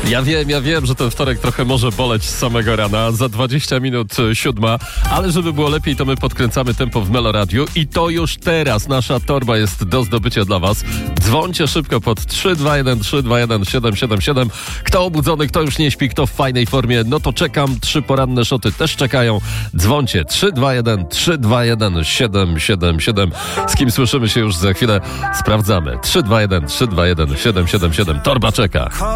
Ja wiem, że ten wtorek trochę może boleć z samego rana. Za 20 minut 7, ale żeby było lepiej, to my podkręcamy tempo w Meloradiu i to już teraz nasza torba jest do zdobycia dla was. Dzwońcie szybko pod 321 321 777. Kto obudzony, kto już nie śpi, kto w fajnej formie, no to czekam. 3 poranne szoty też czekają. Dzwońcie 321 321 777. Z kim słyszymy się już za chwilę? Sprawdzamy. 321 321 777. Torba czeka.